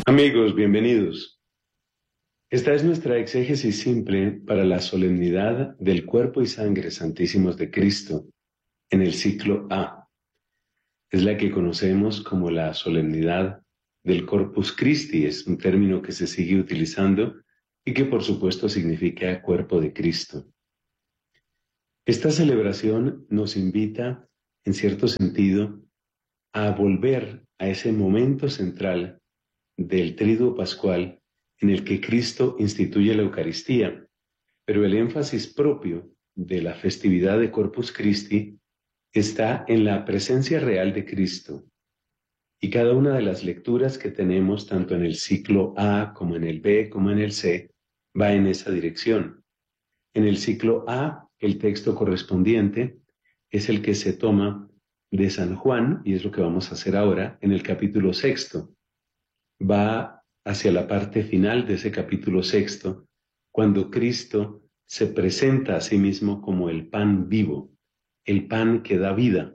Amigos, bienvenidos. Esta es nuestra exégesis simple para la solemnidad del cuerpo y sangre santísimos de Cristo en el ciclo A. Es la que conocemos como la solemnidad del Corpus Christi, es un término que se sigue utilizando y que por supuesto significa cuerpo de Cristo. Esta celebración nos invita, en cierto sentido, a volver a ese momento central del Triduo Pascual en el que Cristo instituye la Eucaristía, pero el énfasis propio de la festividad de Corpus Christi está en la presencia real de Cristo. Y cada una de las lecturas que tenemos, tanto en el ciclo A como en el B como en el C, va en esa dirección. En el ciclo A, el texto correspondiente es el que se toma de San Juan, y es lo que vamos a hacer ahora, en el capítulo 6. Va hacia la parte final de ese capítulo 6, cuando Cristo se presenta a sí mismo como el pan vivo, el pan que da vida.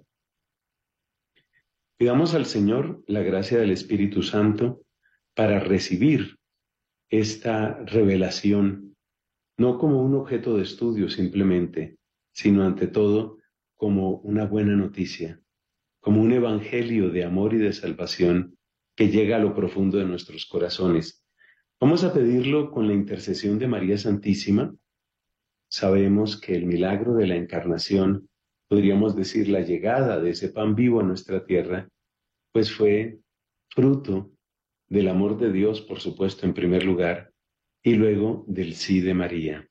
Pidamos al Señor la gracia del Espíritu Santo para recibir esta revelación, no como un objeto de estudio simplemente, sino ante todo como una buena noticia, como un evangelio de amor y de salvación que llega a lo profundo de nuestros corazones. Vamos a pedirlo con la intercesión de María Santísima. Sabemos que el milagro de la encarnación, podríamos decir la llegada de ese pan vivo a nuestra tierra, pues fue fruto del amor de Dios, por supuesto, en primer lugar, y luego del sí de María.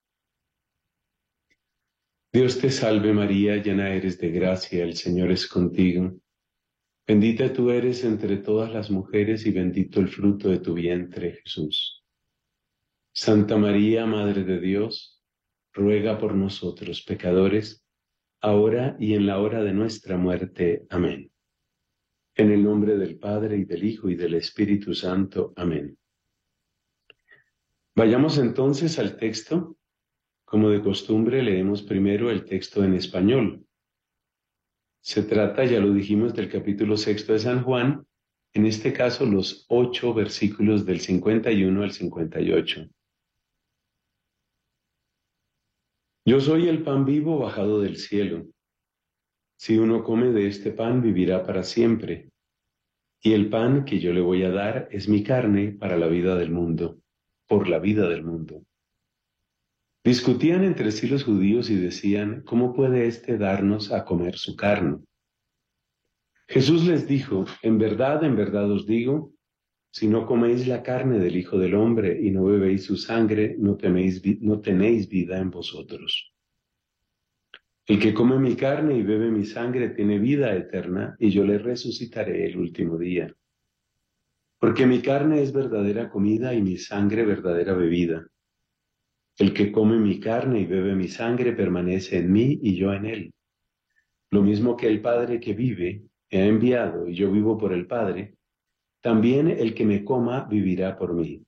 Dios te salve María, llena eres de gracia, el Señor es contigo. Bendita tú eres entre todas las mujeres y bendito el fruto de tu vientre, Jesús. Santa María, Madre de Dios, ruega por nosotros pecadores, ahora y en la hora de nuestra muerte. Amén. En el nombre del Padre, y del Hijo, y del Espíritu Santo. Amén. Vayamos entonces al texto. Como de costumbre, leemos primero el texto en español. Se trata, ya lo dijimos, del capítulo 6 de San Juan, en este caso los 8 versículos del 51 al 58. Yo soy el pan vivo bajado del cielo. Si uno come de este pan, vivirá para siempre. Y el pan que yo le voy a dar es mi carne para la vida del mundo, por la vida del mundo. Discutían entre sí los judíos y decían, ¿cómo puede éste darnos a comer su carne? Jesús les dijo, en verdad os digo, si no coméis la carne del Hijo del Hombre y no bebéis su sangre, no tenéis vida en vosotros. El que come mi carne y bebe mi sangre tiene vida eterna, y yo le resucitaré el último día. Porque mi carne es verdadera comida y mi sangre verdadera bebida. El que come mi carne y bebe mi sangre permanece en mí y yo en él. Lo mismo que el Padre que vive me ha enviado y yo vivo por el Padre, también el que me coma vivirá por mí.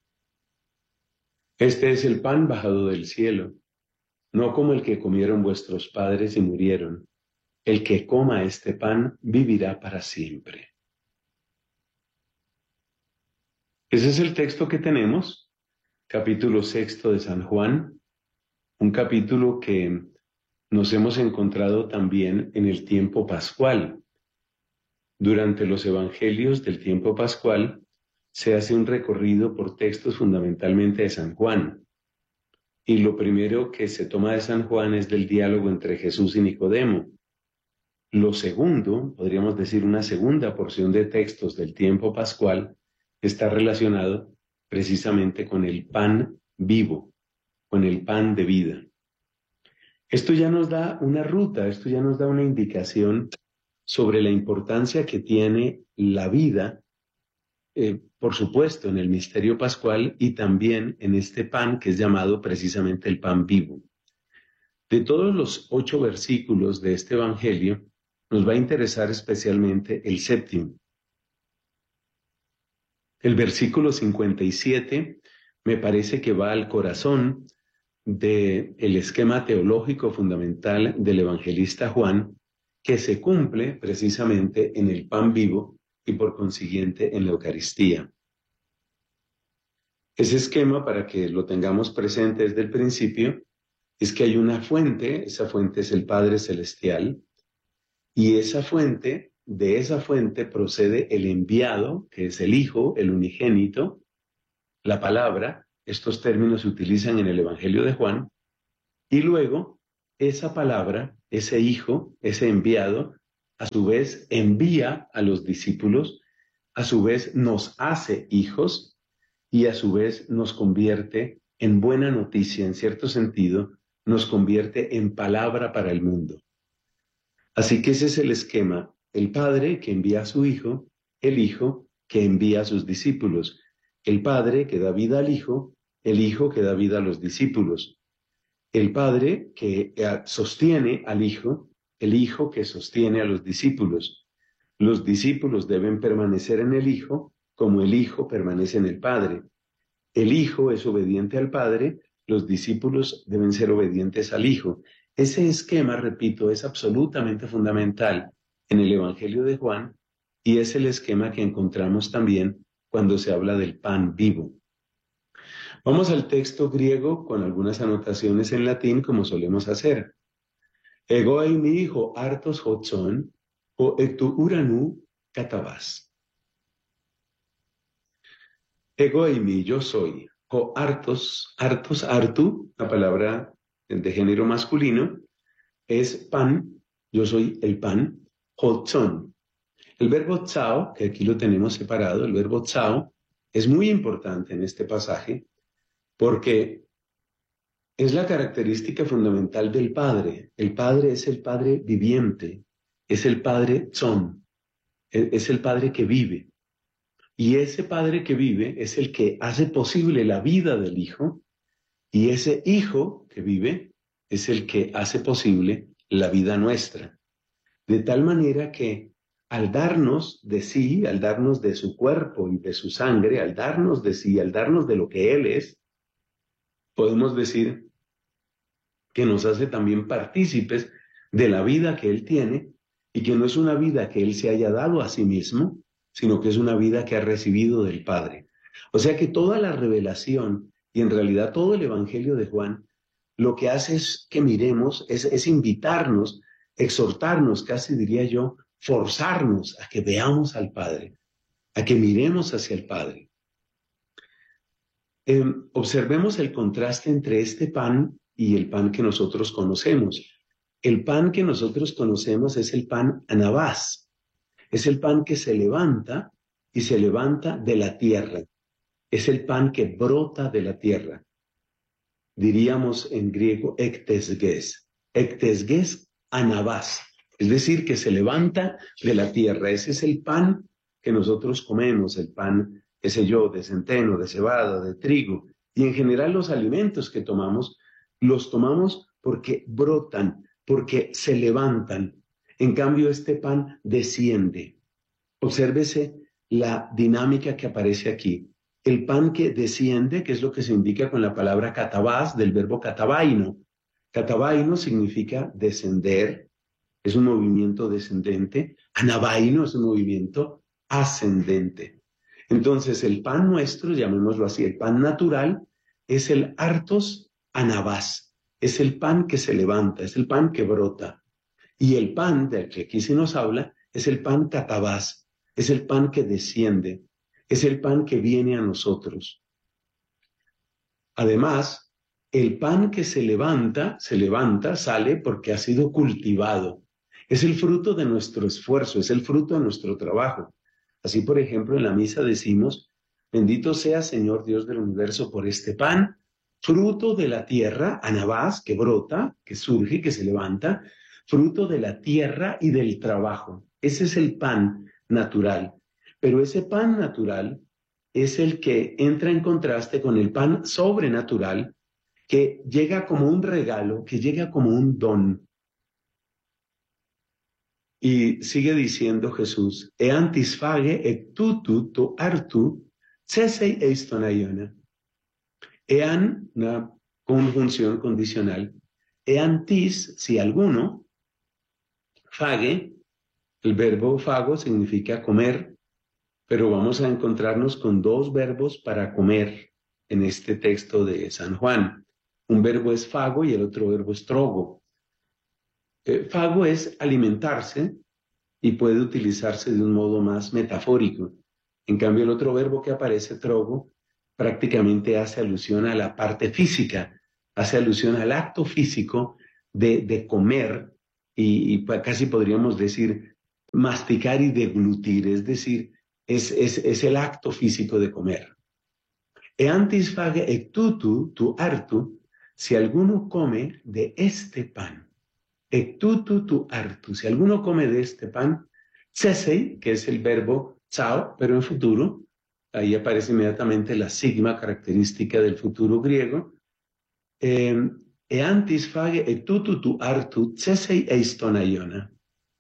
Este es el pan bajado del cielo, no como el que comieron vuestros padres y murieron. El que coma este pan vivirá para siempre. Ese es el texto que tenemos, capítulo 6 de San Juan, un capítulo que nos hemos encontrado también en el tiempo pascual. Durante los evangelios del tiempo pascual se hace un recorrido por textos fundamentalmente de San Juan. Y lo primero que se toma de San Juan es del diálogo entre Jesús y Nicodemo. Lo segundo, podríamos decir una segunda porción de textos del tiempo pascual, está relacionado precisamente con el pan vivo, con el pan de vida. Esto ya nos da una ruta, esto ya nos da una indicación sobre la importancia que tiene la vida, por supuesto, en el misterio pascual y también en este pan que es llamado precisamente el pan vivo. De todos los 8 versículos de este evangelio, nos va a interesar especialmente el séptimo. El versículo 57 me parece que va al corazón del esquema teológico fundamental del evangelista Juan, que se cumple precisamente en el pan vivo y por consiguiente en la Eucaristía. Ese esquema, para que lo tengamos presente desde el principio, es que hay una fuente, esa fuente es el Padre Celestial, y de esa fuente procede el enviado, que es el Hijo, el unigénito, la palabra. Estos términos se utilizan en el Evangelio de Juan, y luego esa palabra, ese Hijo, ese enviado, a su vez envía a los discípulos, a su vez nos hace hijos y a su vez nos convierte en buena noticia, en cierto sentido, nos convierte en palabra para el mundo. Así que ese es el esquema: el Padre que envía a su Hijo, el Hijo que envía a sus discípulos, el Padre que da vida al Hijo, el Hijo que da vida a los discípulos, el Padre que sostiene al Hijo, el Hijo que sostiene a los discípulos. Los discípulos deben permanecer en el Hijo como el Hijo permanece en el Padre. El Hijo es obediente al Padre, los discípulos deben ser obedientes al Hijo. Ese esquema, repito, es absolutamente fundamental en el Evangelio de Juan y es el esquema que encontramos también cuando se habla del pan vivo. Vamos al texto griego con algunas anotaciones en latín, como solemos hacer. Ego eimi ho artos hotson, o etu uranu katabas. Ego eimi, yo soy. O hartos, hartos, artu, la palabra de género masculino, es pan, yo soy el pan, hotzon. El verbo tsao, que aquí lo tenemos separado, el verbo tsao, es muy importante en este pasaje porque es la característica fundamental del Padre. El Padre es el Padre viviente, es el Padre tzon, es el Padre que vive. Y ese Padre que vive es el que hace posible la vida del Hijo, y ese Hijo que vive es el que hace posible la vida nuestra. De tal manera que al darnos de sí, al darnos de su cuerpo y de su sangre, al darnos de sí, al darnos de lo que Él es, podemos decir que nos hace también partícipes de la vida que Él tiene, y que no es una vida que Él se haya dado a sí mismo, sino que es una vida que ha recibido del Padre. O sea que toda la revelación y en realidad todo el Evangelio de Juan lo que hace es que miremos, es invitarnos, exhortarnos, casi diría yo, forzarnos a que veamos al Padre, a que miremos hacia el Padre. Observemos el contraste entre este pan y el pan que nosotros conocemos. El pan que nosotros conocemos es el pan anabás, es el pan que se levanta y se levanta de la tierra, es el pan que brota de la tierra. Diríamos en griego ektesges anabás, es decir, que se levanta de la tierra. Ese es el pan que nosotros comemos, el pan, qué sé yo, de centeno, de cebada, de trigo, y en general los alimentos que tomamos, los tomamos porque brotan, porque se levantan. En cambio, este pan desciende. Obsérvese la dinámica que aparece aquí. El pan que desciende, que es lo que se indica con la palabra katabás, del verbo katabaino. Katabaino significa descender, es un movimiento descendente. Anabaino es un movimiento ascendente. Entonces, el pan nuestro, llamémoslo así, el pan natural, es el artos anabás, es el pan que se levanta, es el pan que brota. Y el pan del que aquí se nos habla es el pan katabás, es el pan que desciende, es el pan que viene a nosotros. Además, el pan que se levanta, sale porque ha sido cultivado. Es el fruto de nuestro esfuerzo, es el fruto de nuestro trabajo. Así, por ejemplo, en la misa decimos: bendito sea, Señor Dios del universo, por este pan, fruto de la tierra, anabás, que brota, que surge, que se levanta, fruto de la tierra y del trabajo. Ese es el pan natural. Pero ese pan natural es el que entra en contraste con el pan sobrenatural, que llega como un regalo, que llega como un don. Y sigue diciendo Jesús: ean tisfage ectutu to artu cesei eistonaiona. Ean, una conjunción condicional. Ean tis, si alguno, fage, el verbo fago significa comer, pero vamos a encontrarnos con dos verbos para comer. en este texto de San Juan. Un verbo es fago y el otro verbo es trogo. Fago es alimentarse y puede utilizarse de un modo más metafórico. En cambio, el otro verbo que aparece, trogo, prácticamente hace alusión a la parte física, hace alusión al acto físico de comer y casi podríamos decir masticar y deglutir, es decir, es el acto físico de comer. E antis fage ectutu tu artu, si alguno come de este pan. Ectutu tu artu, si alguno come de este pan, cesei, que es el verbo chao, pero en futuro, ahí aparece inmediatamente la sigma característica del futuro griego. E antis fage ectutu tu artu, cesei eiston aiona.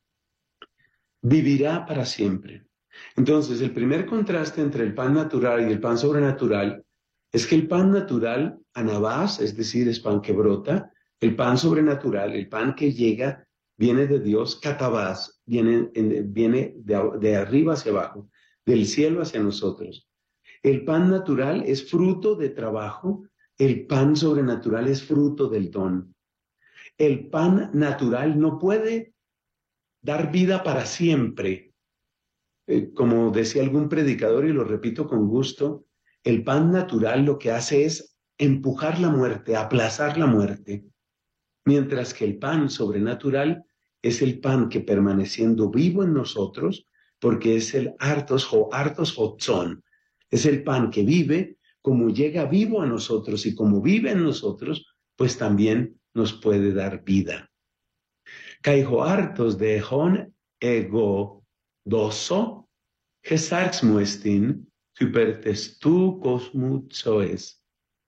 Vivirá para siempre. Entonces, el primer contraste entre el pan natural y el pan sobrenatural es que el pan natural, anabás, es decir, es pan que brota, el pan sobrenatural, el pan que llega, viene de Dios, catabás, viene de arriba hacia abajo, del cielo hacia nosotros. El pan natural es fruto de trabajo, el pan sobrenatural es fruto del don. El pan natural no puede dar vida para siempre. Como decía algún predicador, y lo repito con gusto, el pan natural lo que hace es empujar la muerte, aplazar la muerte, mientras que el pan sobrenatural es el pan que permaneciendo vivo en nosotros, porque es el artos hotzon, es el pan que vive, como llega vivo a nosotros y como vive en nosotros, pues también nos puede dar vida. Caijo hartos de hon ego doso, gesarx muestin, hypertestu cosmu zoes.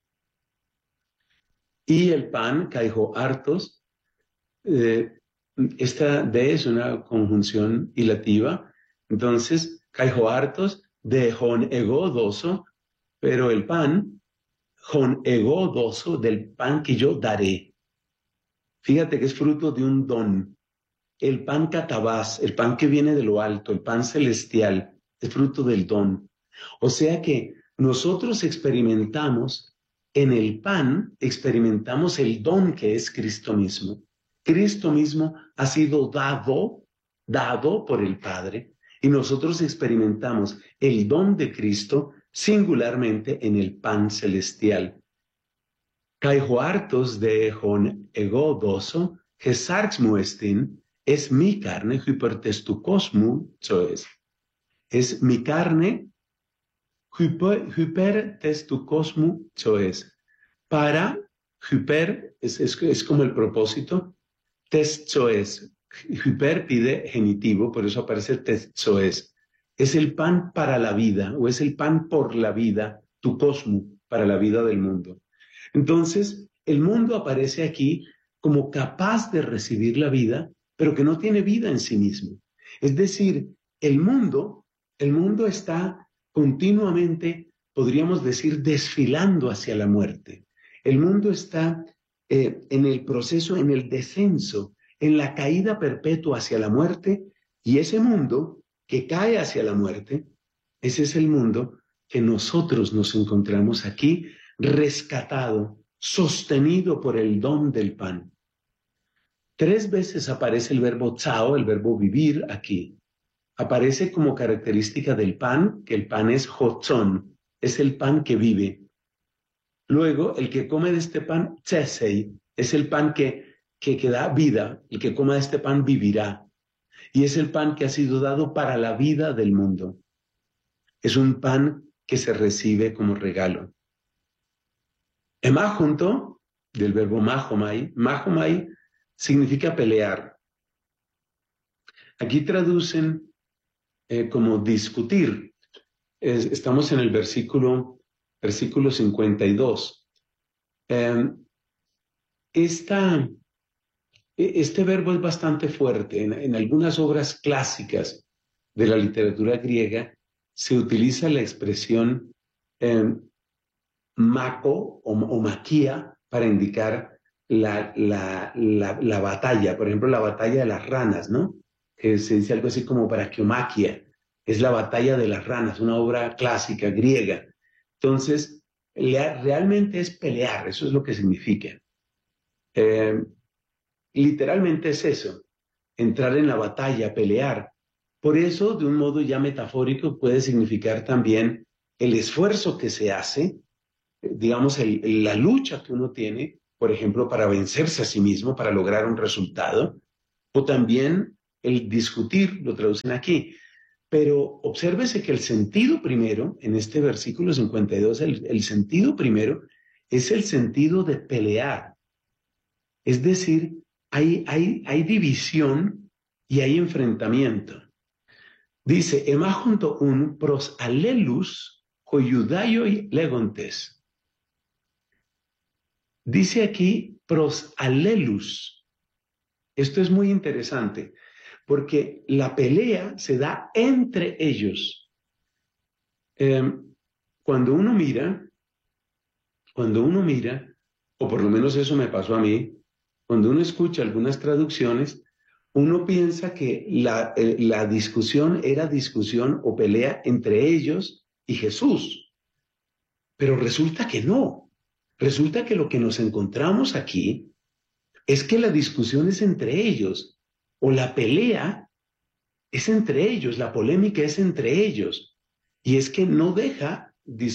Y el pan, caijo hartos, esta D es una conjunción hilativa, entonces, caijo hartos de hon ego doso, pero el pan, hon ego doso, del pan que yo daré. Fíjate que es fruto de un don. El pan catabás, el pan que viene de lo alto, el pan celestial, es fruto del don. O sea que nosotros experimentamos en el pan, experimentamos el don que es Cristo mismo. Cristo mismo ha sido dado por el Padre, y nosotros experimentamos el don de Cristo singularmente en el pan celestial. Caijo hartos de hon ego doso, gesarx muestin, es mi carne, hypertestu cosmu, es mi carne, hypertestu cosmu, para, hyper, es como el propósito, testoes, hyper pide genitivo, por eso aparece testoes, es el pan para la vida, o es el pan por la vida, tu cosmu, para la vida del mundo. Entonces, el mundo aparece aquí como capaz de recibir la vida, pero que no tiene vida en sí mismo. Es decir, el mundo está continuamente, podríamos decir, desfilando hacia la muerte. El mundo está en el proceso, en el descenso, en la caída perpetua hacia la muerte, y ese mundo que cae hacia la muerte, ese es el mundo que nosotros nos encontramos aquí, rescatado, sostenido por el don del pan. 3 veces aparece el verbo tsao, el verbo vivir aquí. Aparece como característica del pan, que el pan es hotzon, es el pan que vive. Luego, el que come de este pan, tsesei, es el pan que da vida. El que coma de este pan vivirá. Y es el pan que ha sido dado para la vida del mundo. Es un pan que se recibe como regalo. Emajunto, del verbo mahomai significa pelear. Aquí traducen como discutir. Estamos en el versículo 52. Este verbo es bastante fuerte. En algunas obras clásicas de la literatura griega se utiliza la expresión mako o maquia para indicar la batalla. Por ejemplo, la batalla de las ranas, ¿no? Que se dice algo así como braquiomaquia. Es la batalla de las ranas, una obra clásica griega. Entonces, realmente es pelear, eso es lo que significa. Eh, Literalmente es eso, entrar en la batalla, pelear. Por eso, de un modo ya metafórico, puede significar también el esfuerzo que se hace, digamos, la lucha que uno tiene, por ejemplo, para vencerse a sí mismo, para lograr un resultado, o también el discutir, lo traducen aquí. Pero obsérvese que el sentido primero, en este versículo 52, el sentido primero es el sentido de pelear. Es decir, hay división y hay enfrentamiento. Dice, emajunto un pros alelus hoyudaioi legontes. Dice aquí pros alelus. Esto es muy interesante porque la pelea se da entre ellos. Cuando uno mira, o por lo menos eso me pasó a mí, cuando uno escucha algunas traducciones, uno piensa que la discusión era discusión o pelea entre ellos y Jesús, pero resulta que no. Resulta que lo que nos encontramos aquí es que la discusión es entre ellos, o la pelea es entre ellos, la polémica es entre ellos, y es que no deja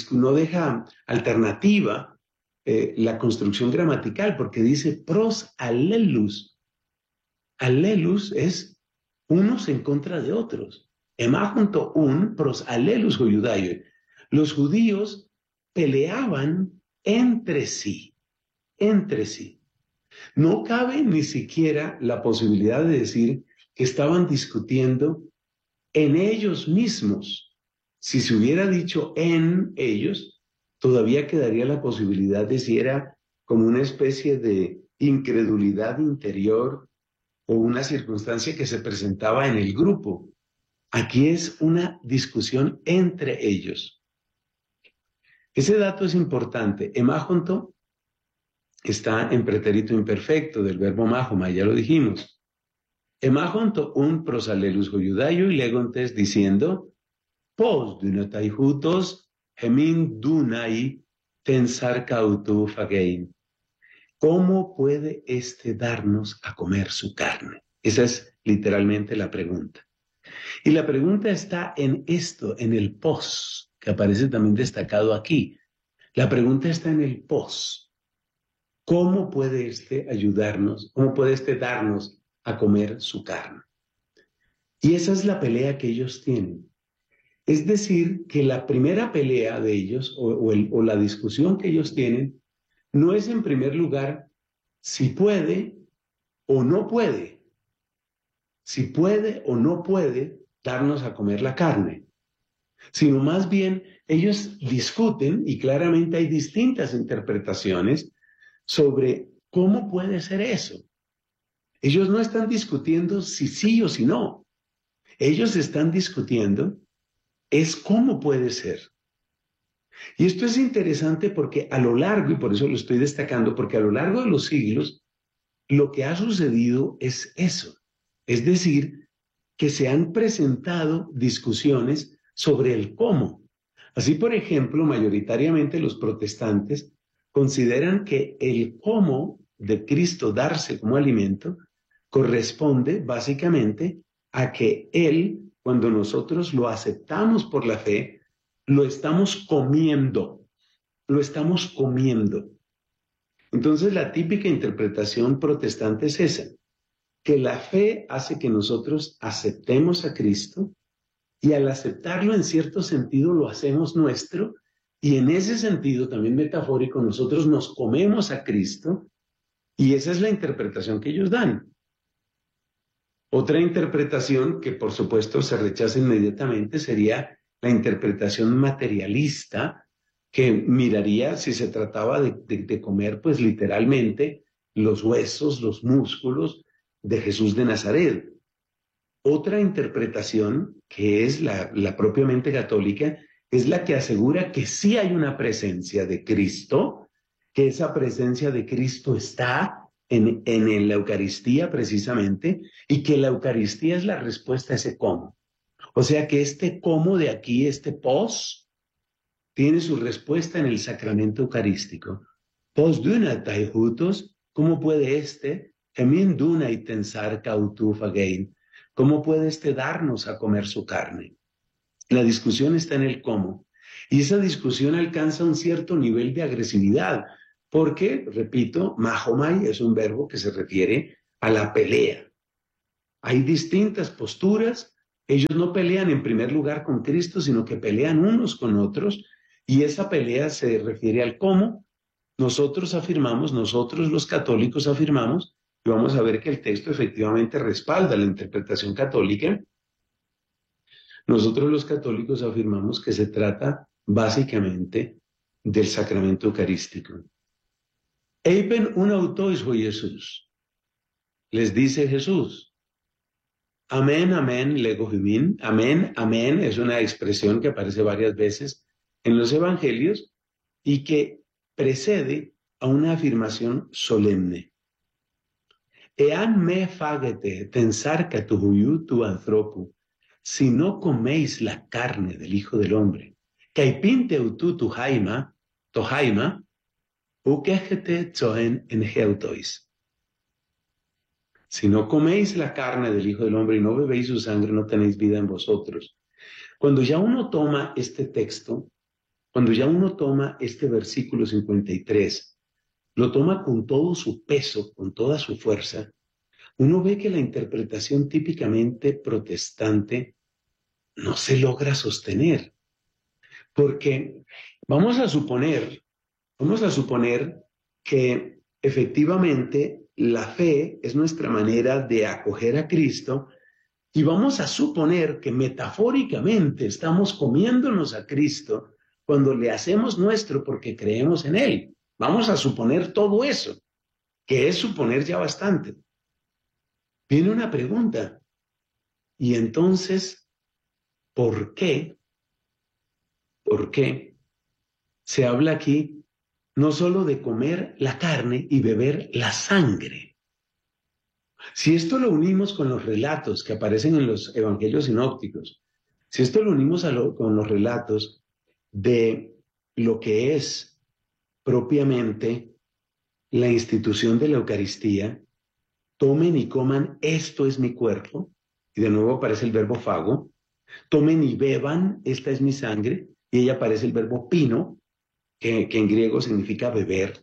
alternativa la construcción gramatical, porque dice pros alelus. Alelus es unos en contra de otros. Ema junto un pros alelus judaioi. Los judíos peleaban entre sí, entre sí. No cabe ni siquiera la posibilidad de decir que estaban discutiendo en ellos mismos. Si se hubiera dicho en ellos, todavía quedaría la posibilidad de si era como una especie de incredulidad interior o una circunstancia que se presentaba en el grupo. Aquí es una discusión entre ellos. Ese dato es importante. Emajonto está en pretérito imperfecto del verbo majoma, ya lo dijimos. Emajonto un prosalelus joyudayo y legontes diciendo pos dunatai jutos hemin dunai tensar cautu fagein. ¿Cómo puede éste darnos a comer su carne? Esa es literalmente la pregunta. Y la pregunta está en esto, en el pos, que aparece también destacado aquí. La pregunta está en el pos. ¿Cómo puede éste ayudarnos? ¿Cómo puede éste darnos a comer su carne? Y esa es la pelea que ellos tienen. Es decir, que la primera pelea de ellos o la discusión que ellos tienen no es en primer lugar si puede o no puede, si puede o no puede darnos a comer la carne, sino más bien ellos discuten y claramente hay distintas interpretaciones sobre cómo puede ser eso. Ellos no están discutiendo si sí o si no. Ellos están discutiendo es cómo puede ser. Y esto es interesante porque a lo largo, y por eso lo estoy destacando, porque a lo largo de los siglos, lo que ha sucedido es eso. Es decir, que se han presentado discusiones sobre el cómo. Así, por ejemplo, mayoritariamente los protestantes consideran que el cómo de Cristo darse como alimento corresponde básicamente a que Él, cuando nosotros lo aceptamos por la fe, lo estamos comiendo, lo estamos comiendo. Entonces la típica interpretación protestante es esa, que la fe hace que nosotros aceptemos a Cristo y al aceptarlo en cierto sentido lo hacemos nuestro y en ese sentido también metafórico nosotros nos comemos a Cristo y esa es la interpretación que ellos dan. Otra interpretación que por supuesto se rechaza inmediatamente sería la interpretación materialista que miraría si se trataba de comer pues literalmente los huesos, los músculos de Jesús de Nazaret. Otra interpretación, que es la propiamente católica, es la que asegura que sí hay una presencia de Cristo, que esa presencia de Cristo está en la Eucaristía precisamente, y que la Eucaristía es la respuesta a ese cómo. O sea que este cómo de aquí, este pos, tiene su respuesta en el sacramento eucarístico. Pos duna taihutos, ¿cómo puede hemin duna y tensar cautufagein? ¿Cómo puede darnos a comer su carne? La discusión está en el cómo. Y esa discusión alcanza un cierto nivel de agresividad, porque, repito, mahomai es un verbo que se refiere a la pelea. Hay distintas posturas, ellos no pelean en primer lugar con Cristo, sino que pelean unos con otros, y esa pelea se refiere al cómo. Nosotros afirmamos, nosotros los católicos afirmamos, y vamos a ver que el texto efectivamente respalda la interpretación católica. Nosotros los católicos afirmamos que se trata básicamente del sacramento eucarístico. Eipen un auto es Jesús. Les dice Jesús. Amén, amén, legohimin. Amén, amén es una expresión que aparece varias veces en los evangelios y que precede a una afirmación solemne. Ean me fagete tensarca tu huyu tu anthropu. Si no coméis la carne del Hijo del Hombre, caipinte utu tu jaima, ukejete tzoen en geutois. Si no coméis la carne del Hijo del Hombre y no bebéis su sangre, no tenéis vida en vosotros. Cuando ya uno toma este texto, cuando ya uno toma este versículo 53, lo toma con todo su peso, con toda su fuerza, uno ve que la interpretación típicamente protestante no se logra sostener. Porque vamos a suponer que efectivamente la fe es nuestra manera de acoger a Cristo y vamos a suponer que metafóricamente estamos comiéndonos a Cristo cuando le hacemos nuestro porque creemos en Él. Vamos a suponer todo eso, que es suponer ya bastante. Viene una pregunta, y entonces, ¿por qué se habla aquí no solo de comer la carne y beber la sangre? Si esto lo unimos con los relatos que aparecen en los evangelios sinópticos, si esto lo unimos con los relatos de lo que es propiamente la institución de la Eucaristía, tomen y coman, esto es mi cuerpo, y de nuevo aparece el verbo fago, tomen y beban, esta es mi sangre, y ahí aparece el verbo pino, que en griego significa beber.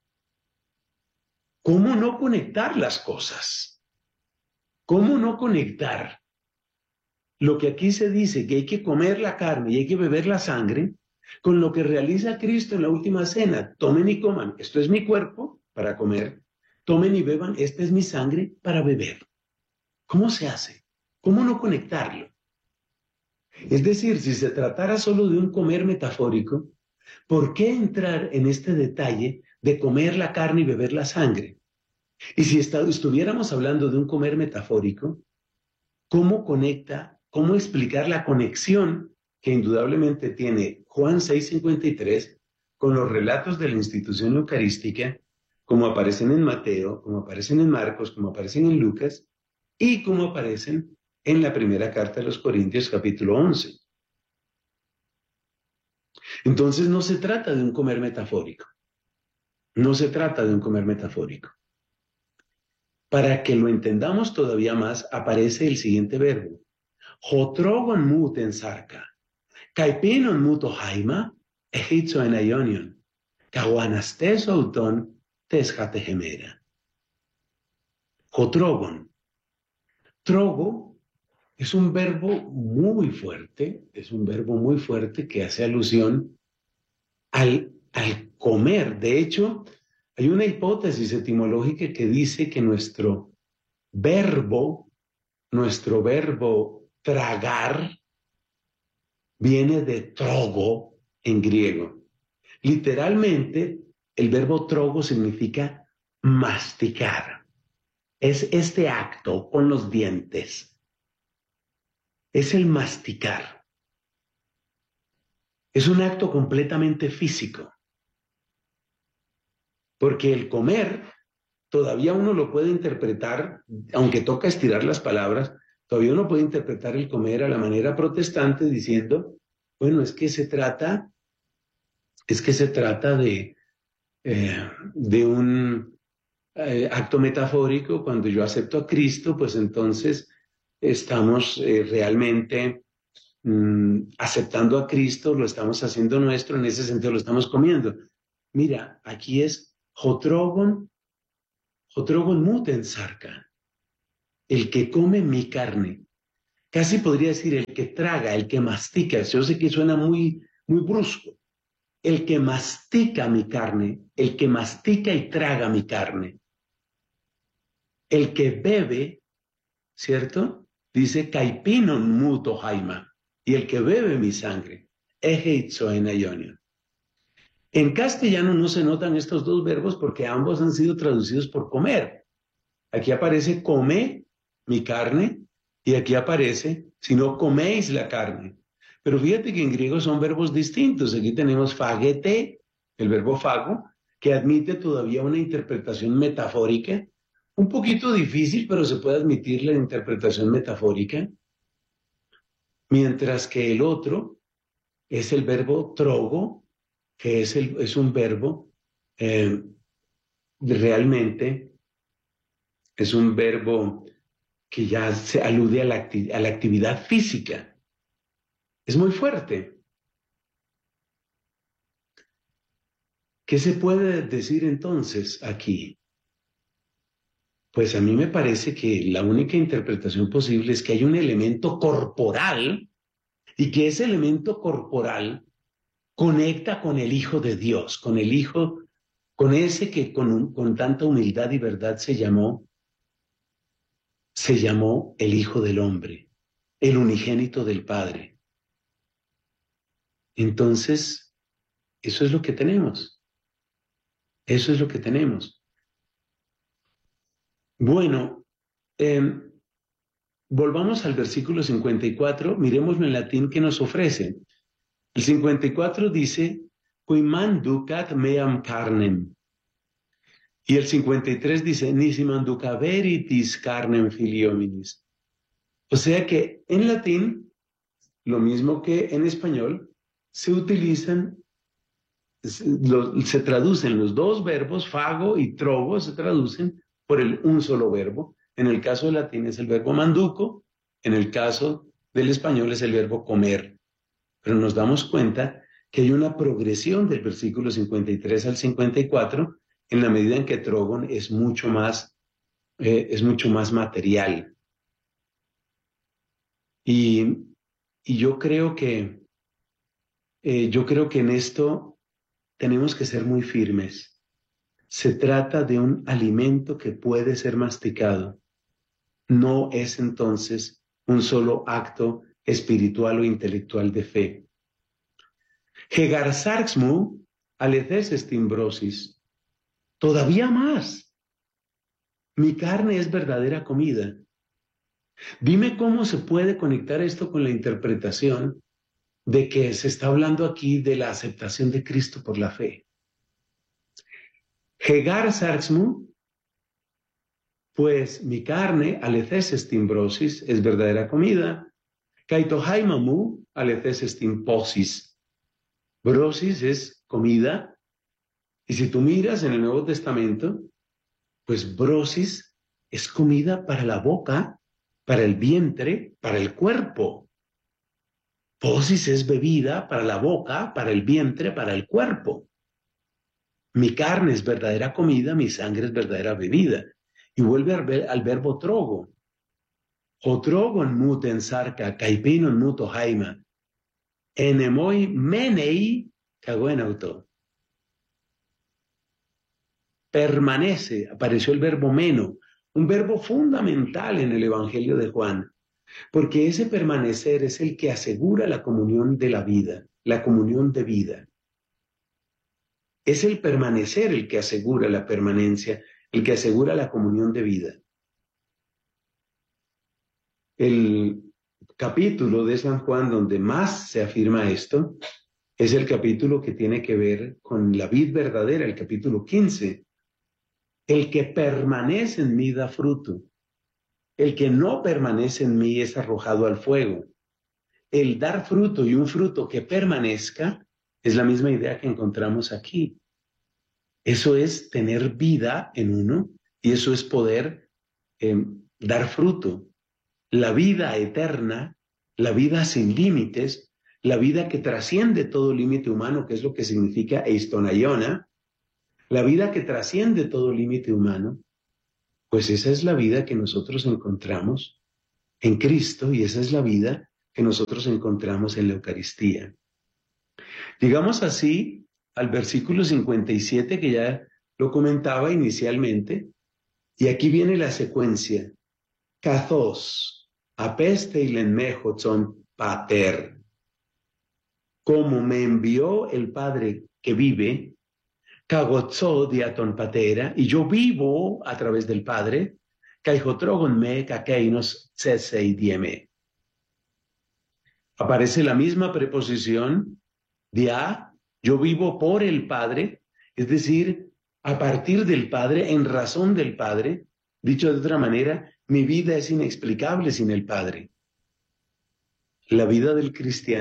¿Cómo no conectar las cosas? ¿Cómo no conectar lo que aquí se dice, que hay que comer la carne y hay que beber la sangre, con lo que realiza Cristo en la última cena? Tomen y coman, esto es mi cuerpo para comer, tomen y beban, esta es mi sangre para beber. ¿Cómo se hace? ¿Cómo no conectarlo? Es decir, si se tratara solo de un comer metafórico, ¿por qué entrar en este detalle de comer la carne y beber la sangre? Y si estuviéramos hablando de un comer metafórico, ¿cómo conecta, cómo explicar la conexión que indudablemente tiene Juan 6:53 con los relatos de la institución eucarística, como aparecen en Mateo, como aparecen en Marcos, como aparecen en Lucas y como aparecen en la primera carta de los Corintios, capítulo 11? Entonces no se trata de un comer metafórico. No se trata de un comer metafórico. Para que lo entendamos todavía más, aparece el siguiente verbo. Jotrogon muten sarka. Kaipinon muto haima, ejitzo en aionion. Kawanastes auton teshate gemera. Jotrogon. Trogo es un verbo muy fuerte, que hace alusión al comer. De hecho, hay una hipótesis etimológica que dice que nuestro verbo tragar, viene de trogo en griego. Literalmente, el verbo trogo significa masticar. Es este acto con los dientes. Es el masticar. Es un acto completamente físico. Porque el comer, todavía uno lo puede interpretar, aunque toca estirar las palabras, todavía uno puede interpretar el comer a la manera protestante diciendo, bueno, es que se trata es que se trata de un acto metafórico. Cuando yo acepto a Cristo, pues entonces estamos realmente aceptando a Cristo, lo estamos haciendo nuestro, en ese sentido lo estamos comiendo. Mira, aquí es Jotrogon muten sarka, el que come mi carne. Casi podría decir el que traga, el que mastica. Yo sé que suena muy brusco. El que mastica mi carne, el que mastica y traga mi carne. El que bebe, ¿cierto? Dice Kaipinon muto jaima. Y el que bebe mi sangre, ejeitzoen ionion. En castellano no se notan estos dos verbos porque ambos han sido traducidos por comer. Aquí aparece come mi carne y aquí aparece si no coméis la carne. Pero fíjate que en griego son verbos distintos. Aquí tenemos fagete, el verbo fago, que admite todavía una interpretación metafórica, un poquito difícil, pero se puede admitir la interpretación metafórica, mientras que el otro es el verbo trogo, que es un verbo eh, realmente, es un verbo que ya se alude a la actividad física. Es muy fuerte. ¿Qué se puede decir entonces aquí? Pues a mí me parece que la única interpretación posible es que hay un elemento corporal y que ese elemento corporal conecta con el Hijo de Dios, con el Hijo, con ese que con tanta humildad y verdad se llamó el Hijo del Hombre, el unigénito del Padre. Entonces, eso es lo que tenemos. Eso es lo que tenemos. Bueno, eh, volvamos al versículo 54, miremoslo en latín que nos ofrece. El 54 dice, qui manducat meam carnem. Y el 53 dice, nisi manduca veritis carnem filii hominis. O sea que en latín, lo mismo que en español, se utilizan, se traducen los dos verbos, fago y trogo, se traducen por un solo verbo. En el caso del latín es el verbo manduco, en el caso del español es el verbo comer. Pero nos damos cuenta que hay una progresión del versículo 53 al 54 en la medida en que trogon es mucho más material. Y, y yo creo que en esto tenemos que ser muy firmes. Se trata de un alimento que puede ser masticado. No es entonces un solo acto espiritual o intelectual de fe. Hegar sarxmu aleces estimbrosis. Todavía más. Mi carne es verdadera comida. Dime cómo se puede conectar esto con la interpretación de que se está hablando aquí de la aceptación de Cristo por la fe. Hegar sarxmu, pues mi carne, aleces estimbrosis, es verdadera comida. Kaitohaimamu, aleces estimposis. Brosis es comida. Y si tú miras en el Nuevo Testamento, pues brosis es comida para la boca, para el vientre, para el cuerpo. Posis es bebida para la boca, para el vientre, para el cuerpo. Mi carne es verdadera comida, mi sangre es verdadera bebida. Y vuelve al verbo trogo. O trogon muten sarca, caipinon muto jaima. Enemoi menei caguenauto. Permanece, apareció el verbo meno, un verbo fundamental en el Evangelio de Juan, porque ese permanecer es el que asegura la comunión de la vida, la comunión de vida. Es el permanecer el que asegura la permanencia, el que asegura la comunión de vida. El capítulo de San Juan donde más se afirma esto es el capítulo que tiene que ver con la vid verdadera, el capítulo 15. El que permanece en mí da fruto. El que no permanece en mí es arrojado al fuego. El dar fruto y un fruto que permanezca Es la misma idea que encontramos aquí. Eso es tener vida en uno y eso es poder dar fruto. La vida eterna, la vida sin límites, la vida que trasciende todo límite humano, que es lo que significa eistonaiona, la vida que trasciende todo límite humano, pues esa es la vida que nosotros encontramos en Cristo y esa es la vida que nosotros encontramos en la Eucaristía. Llegamos así al versículo 57 que ya lo comentaba inicialmente, y aquí viene la secuencia. Kathos, apesteilen mehotzon pater. Como me envió el Padre que vive, kagotzo diaton patera, y yo vivo a través del Padre, kaijotrogon me kakeinos tsesei dieme. Aparece la misma preposición, dia, yo vivo por el Padre, es decir, a partir del Padre, en razón del Padre. Dicho de otra manera, mi vida es inexplicable sin el Padre. La vida del cristiano